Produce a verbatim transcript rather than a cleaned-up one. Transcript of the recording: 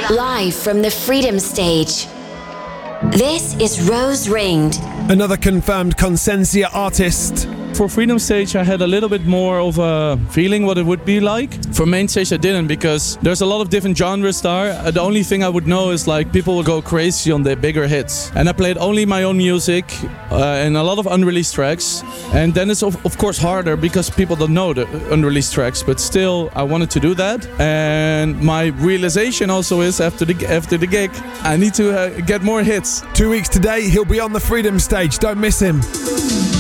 live from the Freedom Stage. This is Rose Ringed. Another confirmed Consensia artist. For Freedom Stage, I had a little bit more of a feeling what it would be like. For Main Stage, I didn't, because there's a lot of different genres there. Uh, The only thing I would know is like people will go crazy on the bigger hits. And I played only my own music uh, and a lot of unreleased tracks. And then it's of, of course harder because people don't know the unreleased tracks. But still, I wanted to do that. And my realization also is after the after the gig, I need to uh, get more hits. Two weeks today, he'll be on the Freedom Stage. Don't miss him.